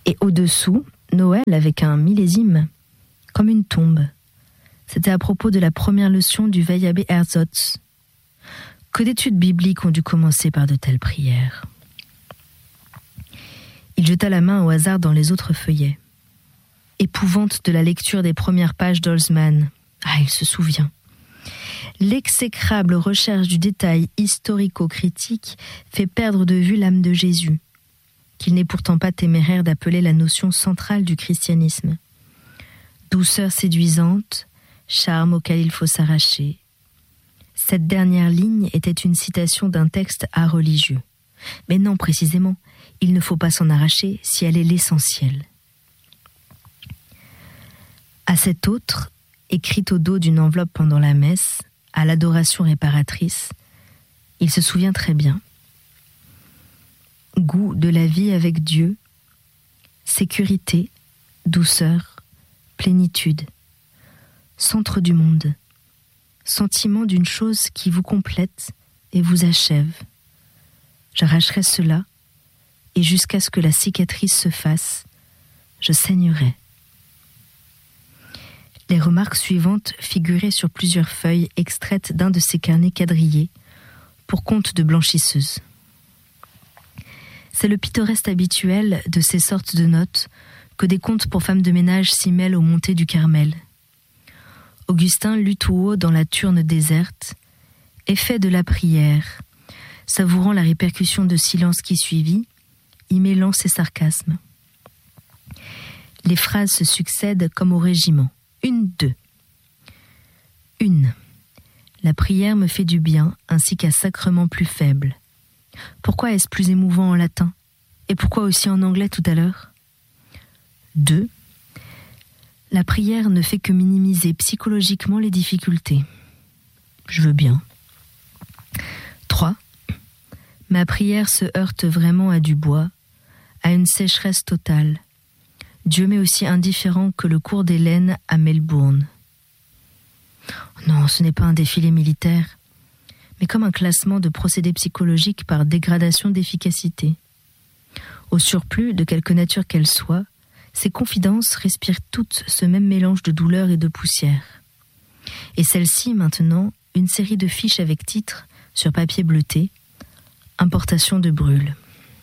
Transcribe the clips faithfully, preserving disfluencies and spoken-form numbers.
Et au-dessous, Noël avec un millésime, comme une tombe. C'était à propos de la première leçon du Veille Abbé Herzog. Que d'études bibliques ont dû commencer par de telles prières. Il jeta la main au hasard dans les autres feuillets. Épouvante de la lecture des premières pages d'Holzmann. Ah, il se souvient. L'exécrable recherche du détail historico-critique fait perdre de vue l'âme de Jésus, qu'il n'est pourtant pas téméraire d'appeler la notion centrale du christianisme. Douceur séduisante, charme auquel il faut s'arracher. Cette dernière ligne était une citation d'un texte art religieux. Mais non, précisément, il ne faut pas s'en arracher si elle est l'essentiel. À cette autre, écrite au dos d'une enveloppe pendant la messe, à l'adoration réparatrice, il se souvient très bien. Goût de la vie avec Dieu, sécurité, douceur, plénitude, centre du monde, sentiment d'une chose qui vous complète et vous achève. J'arracherai cela, et jusqu'à ce que la cicatrice se fasse, je saignerai. Les remarques suivantes figuraient sur plusieurs feuilles extraites d'un de ces carnets quadrillés, pour compte de blanchisseuse. C'est le pittoresque habituel de ces sortes de notes que des contes pour femmes de ménage s'y mêlent aux montées du Carmel. Augustin lut tout haut dans la turne déserte, effet de la prière, savourant la répercussion de silence qui suivit, y mêlant ses sarcasmes. Les phrases se succèdent comme au régiment. Une, deux. Une. La prière me fait du bien, ainsi qu'un sacrement plus faible. Pourquoi est-ce plus émouvant en latin? Et pourquoi aussi en anglais tout à l'heure? Deux. La prière ne fait que minimiser psychologiquement les difficultés. Je veux bien. Trois. Ma prière se heurte vraiment à du bois, à une sécheresse totale. Dieu m'est aussi indifférent que le cours des laines à Melbourne. Non, ce n'est pas un défilé militaire, mais comme un classement de procédés psychologiques par dégradation d'efficacité. Au surplus, de quelque nature qu'elle soit, ces confidences respirent toutes ce même mélange de douleur et de poussière. Et celle-ci, maintenant, une série de fiches avec titre, sur papier bleuté, « Importation de brûle ».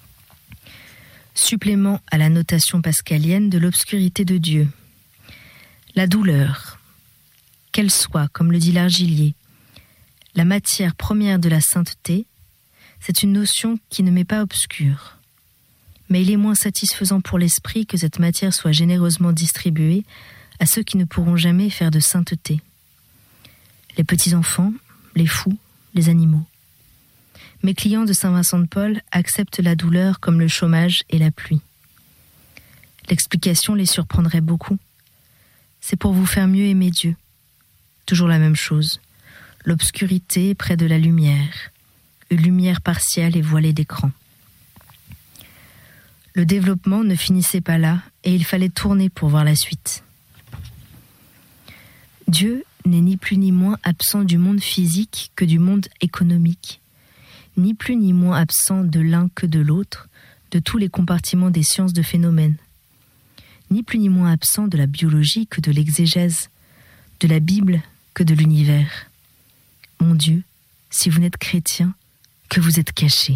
Supplément à la notation pascalienne de l'obscurité de Dieu. La douleur, qu'elle soit, comme le dit l'Argilier, la matière première de la sainteté, c'est une notion qui ne m'est pas obscure. Mais il est moins satisfaisant pour l'esprit que cette matière soit généreusement distribuée à ceux qui ne pourront jamais faire de sainteté. Les petits-enfants, les fous, les animaux. Mes clients de Saint-Vincent-de-Paul acceptent la douleur comme le chômage et la pluie. L'explication les surprendrait beaucoup. C'est pour vous faire mieux aimer Dieu. Toujours la même chose. L'obscurité près de la lumière. Une lumière partielle et voilée d'écran. Le développement ne finissait pas là et il fallait tourner pour voir la suite. Dieu n'est ni plus ni moins absent du monde physique que du monde économique. Ni plus ni moins absent de l'un que de l'autre, de tous les compartiments des sciences de phénomènes. Ni plus ni moins absent de la biologie que de l'exégèse, de la Bible que de l'univers. Mon Dieu, si vous n'êtes chrétien, que vous êtes caché.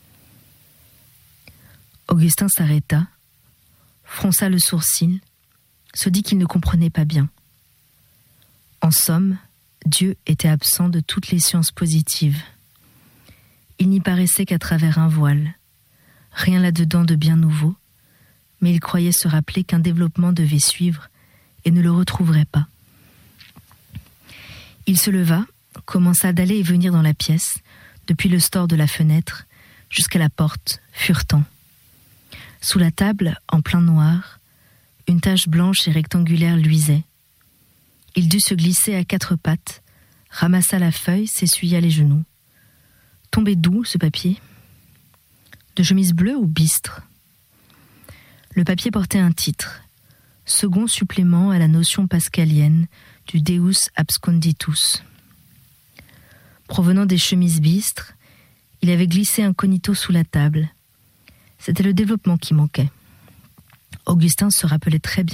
Augustin s'arrêta, fronça le sourcil, se dit qu'il ne comprenait pas bien. En somme, Dieu était absent de toutes les sciences positives. Il n'y paraissait qu'à travers un voile. Rien là-dedans de bien nouveau, mais il croyait se rappeler qu'un développement devait suivre et ne le retrouverait pas. Il se leva, commença d'aller et venir dans la pièce, depuis le store de la fenêtre jusqu'à la porte, furetant. Sous la table, en plein noir, une tache blanche et rectangulaire luisait. Il dut se glisser à quatre pattes, ramassa la feuille, s'essuya les genoux. Tombait d'où, ce papier? De chemise bleue ou bistre? Le papier portait un titre, second supplément à la notion pascalienne du Deus absconditus. Provenant des chemises bistres, il avait glissé incognito sous la table. C'était le développement qui manquait. Augustin se rappelait très bien